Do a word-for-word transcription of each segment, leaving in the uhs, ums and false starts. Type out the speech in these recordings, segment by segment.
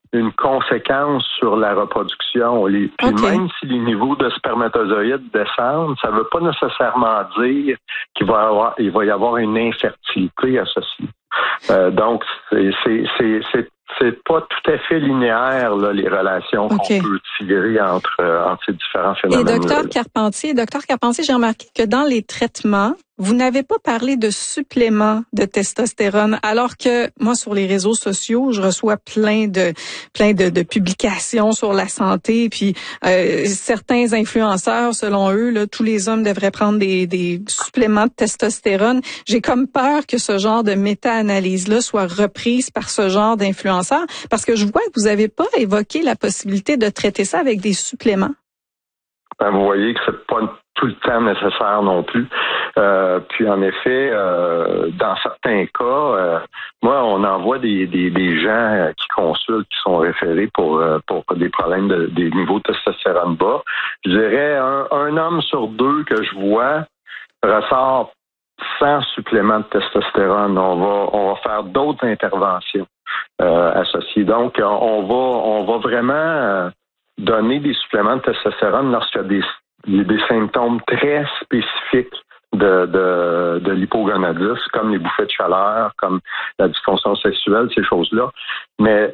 une conséquence sur la reproduction. Les, puis okay. Même si les niveaux de spermatozoïdes descendent, ça ne veut pas nécessairement dire qu'il va y avoir, il va y avoir une infertilité associée. Euh, donc, c'est, c'est, c'est, c'est, c'est pas tout à fait linéaire, là, les relations okay. qu'on peut tirer entre, euh, entre ces différents phénomènes. Et docteur Carpentier, docteur Carpentier, j'ai remarqué que dans les traitements, vous n'avez pas parlé de suppléments de testostérone, alors que moi, sur les réseaux sociaux, je reçois plein de plein de, de publications sur la santé, puis euh, certains influenceurs, selon eux, là, tous les hommes devraient prendre des, des suppléments de testostérone. J'ai comme peur que ce genre de méta-analyse-là soit reprise par ce genre d'influenceurs, parce que je vois que vous n'avez pas évoqué la possibilité de traiter ça avec des suppléments. Ben, vous voyez que c'est pas tout le temps nécessaire non plus. Euh, puis en effet, euh, dans certains cas, euh, moi, on envoie des, des, des gens qui consultent, qui sont référés pour pour des problèmes de des niveaux de testostérone bas. Je dirais un, un homme sur deux que je vois ressort sans supplément de testostérone. On va on va faire d'autres interventions euh, associées. Donc, on va on va vraiment euh, donner des suppléments de testostérone lorsqu'il y a des, il y a des symptômes très spécifiques de, de, de l'hypogonadisme, comme les bouffées de chaleur, comme la dysfonction sexuelle, ces choses-là. Mais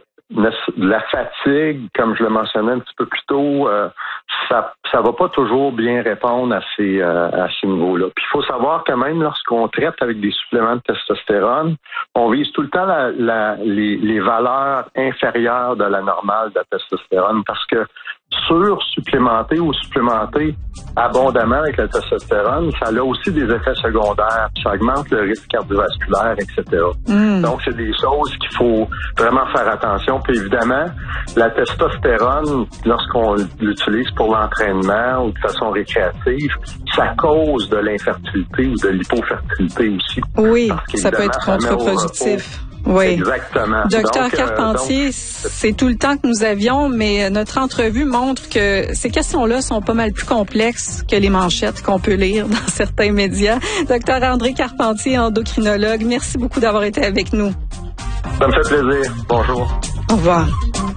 la fatigue, comme je le mentionnais un petit peu plus tôt, euh, ça ça va pas toujours bien répondre à ces euh, à ces niveaux-là. Puis il faut savoir que même lorsqu'on traite avec des suppléments de testostérone, on vise tout le temps la, la, les, les valeurs inférieures de la normale de la testostérone, parce que sur-supplémenter ou supplémenter abondamment avec la testostérone, ça a aussi des effets secondaires, puis ça augmente le risque cardiovasculaire, et cetera. Mm. Donc, c'est des choses qu'il faut vraiment faire attention. Puis évidemment, la testostérone, lorsqu'on l'utilise pour l'entraînement ou de façon récréative, ça cause de l'infertilité ou de l'hypofertilité aussi. Oui, ça peut être contre-productif. Oui. Exactement. Docteur donc, Carpentier, euh, donc, c'est tout le temps que nous avions, mais notre entrevue montre que ces questions-là sont pas mal plus complexes que les manchettes qu'on peut lire dans certains médias. Docteur André Carpentier, endocrinologue, merci beaucoup d'avoir été avec nous. Ça me fait plaisir. Bonjour. Au revoir.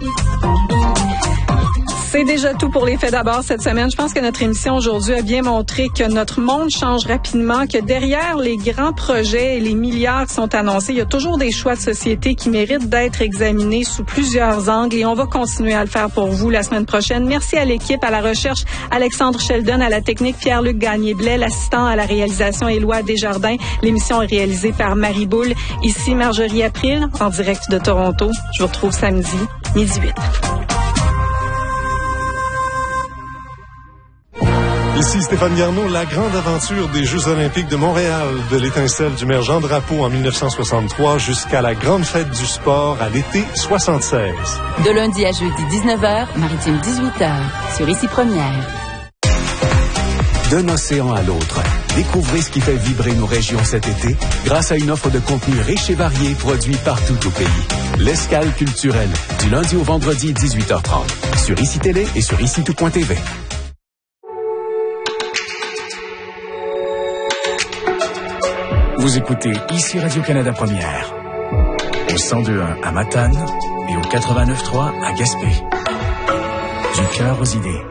C'est déjà tout pour les faits d'abord cette semaine. Je pense que notre émission aujourd'hui a bien montré que notre monde change rapidement, que derrière les grands projets et les milliards qui sont annoncés, il y a toujours des choix de société qui méritent d'être examinés sous plusieurs angles et on va continuer à le faire pour vous la semaine prochaine. Merci à l'équipe, à la recherche, Alexandre Sheldon, à la technique, Pierre-Luc Gagné-Blais, l'assistant à la réalisation, Éloi Desjardins. L'émission est réalisée par Marie Boule. Ici Marjorie April, en direct de Toronto. Je vous retrouve samedi, midi huit. Ici Stéphane Garneau, la grande aventure des Jeux olympiques de Montréal, de l'étincelle du maire Jean Drapeau en dix-neuf cent soixante-trois jusqu'à la grande fête du sport à l'été soixante-seize. De lundi à jeudi dix-neuf heures, maritime dix-huit heures, sur Ici Première. D'un océan à l'autre, découvrez ce qui fait vibrer nos régions cet été grâce à une offre de contenu riche et varié produit partout au pays. L'escale culturelle, du lundi au vendredi dix-huit heures trente, sur Ici Télé et sur ici tout point t v. Vous écoutez Ici Radio-Canada Première, au cent deux point un à Matane et au quatre-vingt-neuf point trois à Gaspé. Du cœur aux idées.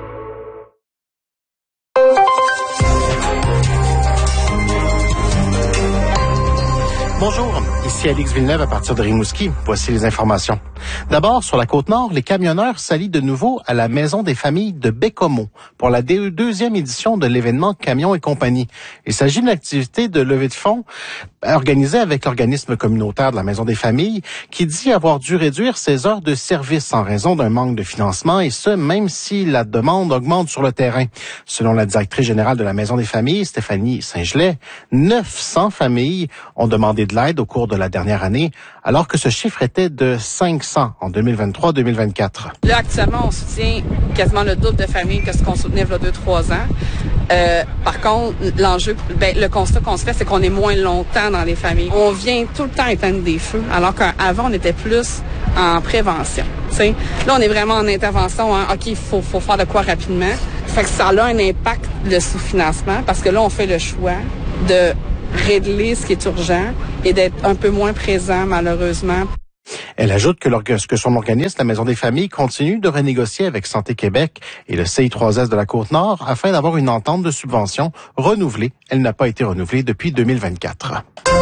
Bonjour, ici Alix Villeneuve à partir de Rimouski. Voici les informations. D'abord, sur la Côte-Nord, les camionneurs s'allient de nouveau à la Maison des familles de Bécomo pour la deuxième édition de l'événement Camions et compagnie. Il s'agit d'une activité de levée de fonds organisée avec l'organisme communautaire de la Maison des familles qui dit avoir dû réduire ses heures de service en raison d'un manque de financement et ce, même si la demande augmente sur le terrain. Selon la directrice générale de la Maison des familles, Stéphanie Saint-Gelais, neuf cents familles ont demandé de l'aide au cours de la dernière année, alors que ce chiffre était de cinq cents en deux mille vingt-trois deux mille vingt-quatre. Là, actuellement, on soutient quasiment le double de familles que ce qu'on soutenait il y a deux trois ans. Euh, par contre, l'enjeu, ben, le constat qu'on se fait, c'est qu'on est moins longtemps dans les familles. On vient tout le temps éteindre des feux, alors qu'avant, on était plus en prévention. T'sais. Là, on est vraiment en intervention. Hein. OK, il faut, faut faire de quoi rapidement. Fait que ça a un impact, le sous-financement, parce que là, on fait le choix de régler ce qui est urgent et d'être un peu moins présent, malheureusement. Elle ajoute que, que son organisme, la Maison des familles, continue de renégocier avec Santé Québec et le C I trois S de la Côte-Nord afin d'avoir une entente de subvention renouvelée. Elle n'a pas été renouvelée depuis deux mille vingt-quatre.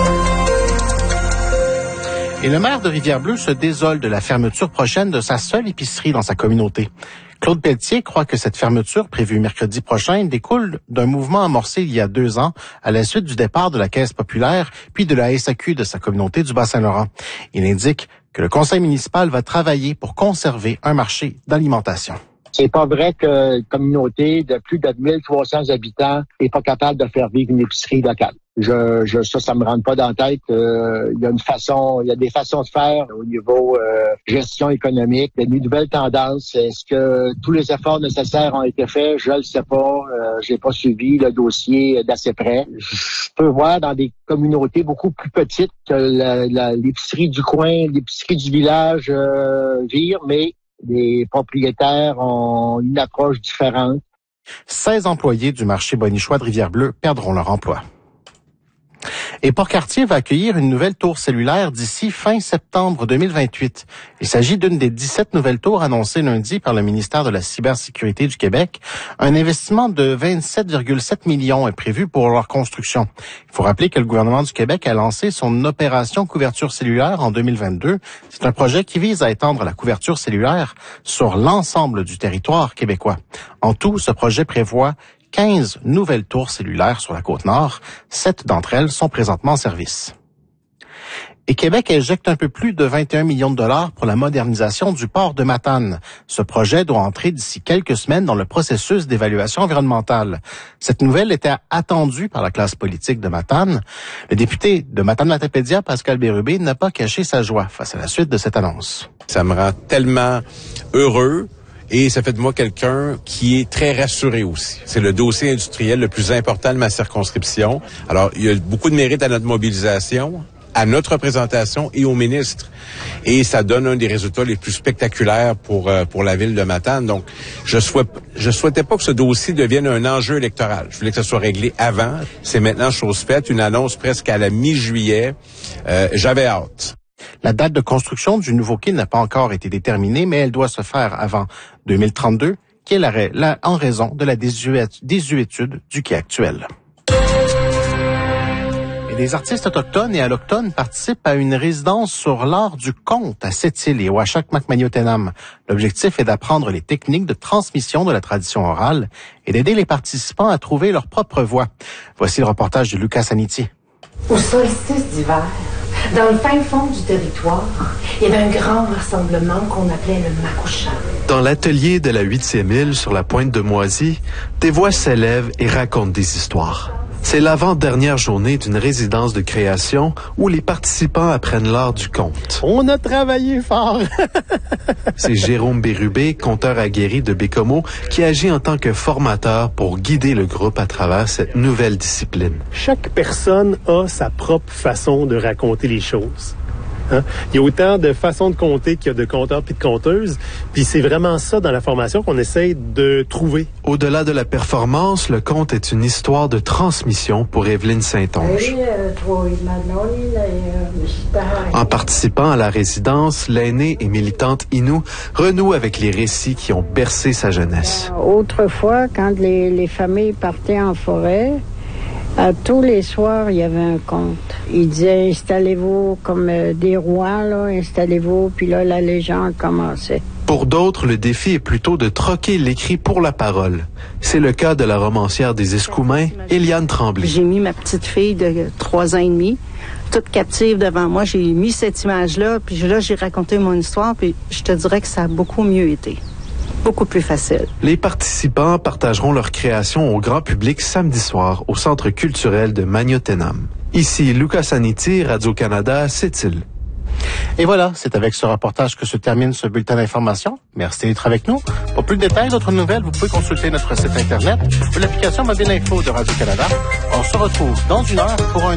Et le maire de Rivière-Bleue se désole de la fermeture prochaine de sa seule épicerie dans sa communauté. Claude Pelletier croit que cette fermeture, prévue mercredi prochain, découle d'un mouvement amorcé il y a deux ans à la suite du départ de la Caisse populaire puis de la S A Q de sa communauté du Bas-Saint-Laurent. Il indique que le conseil municipal va travailler pour conserver un marché d'alimentation. C'est pas vrai que une communauté de plus de mille trois cents habitants n'est pas capable de faire vivre une épicerie locale. Je, je, ça, ça me rentre pas dans la tête. Euh, il y a une façon, il y a des façons de faire au niveau euh, gestion économique, des nouvelles tendances. Est-ce que tous les efforts nécessaires ont été faits? Je le sais pas. Euh, j'ai pas suivi le dossier d'assez près. Je peux voir dans des communautés beaucoup plus petites que la, la, l'épicerie du coin, l'épicerie du village euh, vire, mais les propriétaires ont une approche différente. seize employés du marché Bonichois de Rivière-Bleue perdront leur emploi. Et Port-Cartier va accueillir une nouvelle tour cellulaire d'ici fin septembre deux mille vingt-huit. Il s'agit d'une des dix-sept nouvelles tours annoncées lundi par le ministère de la Cybersécurité du Québec. Un investissement de vingt-sept virgule sept millions est prévu pour leur construction. Il faut rappeler que le gouvernement du Québec a lancé son opération couverture cellulaire en deux mille vingt-deux. C'est un projet qui vise à étendre la couverture cellulaire sur l'ensemble du territoire québécois. En tout, ce projet prévoit quinze nouvelles tours cellulaires sur la Côte-Nord. Sept d'entre elles sont présentement en service. Et Québec injecte un peu plus de vingt et un millions de dollars pour la modernisation du port de Matane. Ce projet doit entrer d'ici quelques semaines dans le processus d'évaluation environnementale. Cette nouvelle était attendue par la classe politique de Matane. Le député de Matane-Matapédia, Pascal Bérubé, n'a pas caché sa joie face à la suite de cette annonce. Ça me rend tellement heureux. Et ça fait de moi quelqu'un qui est très rassuré aussi. C'est le dossier industriel le plus important de ma circonscription. Alors, il y a beaucoup de mérite à notre mobilisation, à notre représentation et au ministre. Et ça donne un des résultats les plus spectaculaires pour euh, pour la ville de Matane. Donc, je souhaite je souhaitais pas que ce dossier devienne un enjeu électoral. Je voulais que ça soit réglé avant. C'est maintenant chose faite, une annonce presque à la mi-juillet. Euh, j'avais hâte. La date de construction du nouveau quai n'a pas encore été déterminée, mais elle doit se faire avant deux mille trente-deux, qui est l'arrêt, là, en raison de la désuétude du quai actuel. Et des artistes autochtones et allochtones participent à une résidence sur l'art du conte à Sept-Îles et Ouachak-Macmagnotenam. L'objectif est d'apprendre les techniques de transmission de la tradition orale et d'aider les participants à trouver leur propre voix. Voici le reportage de Lucas Aniti. Au solstice d'hiver, dans le fin fond du territoire, il y avait un grand rassemblement qu'on appelait le Makoucha. Dans l'atelier de la huitième île sur la pointe de Moisy, des voix s'élèvent et racontent des histoires. C'est l'avant-dernière journée d'une résidence de création où les participants apprennent l'art du conte. On a travaillé fort! C'est Jérôme Bérubé, conteur aguerri de Bécomo, qui agit en tant que formateur pour guider le groupe à travers cette nouvelle discipline. Chaque personne a sa propre façon de raconter les choses. Hein? Il y a autant de façons de compter qu'il y a de conteurs puis de conteuses. Puis c'est vraiment ça dans la formation qu'on essaie de trouver. Au-delà de la performance, le conte est une histoire de transmission pour Evelyne Saint-Onge. En participant à la résidence, l'aînée et militante Inou renoue avec les récits qui ont bercé sa jeunesse. Autrefois, quand les, les familles partaient en forêt, à tous les soirs, il y avait un conte. Il disait, installez-vous comme euh, des rois, là, installez-vous, puis là, la légende commençait. Pour d'autres, le défi est plutôt de troquer l'écrit pour la parole. C'est le cas de la romancière des Escoumins, Eliane Tremblay. J'ai mis ma petite fille de trois ans et demi, toute captive devant moi. J'ai mis cette image-là, puis là, j'ai raconté mon histoire, puis je te dirais que ça a beaucoup mieux été. Beaucoup plus facile. Les participants partageront leur création au grand public samedi soir au Centre culturel de Magnotenam. Ici, Lucas Aniti, Radio-Canada, Sept-Îles. Et voilà, c'est avec ce reportage que se termine ce bulletin d'information. Merci d'être avec nous. Pour plus de détails, d'autres nouvelles, vous pouvez consulter notre site Internet ou l'application Mobile Info de Radio-Canada. On se retrouve dans une heure pour un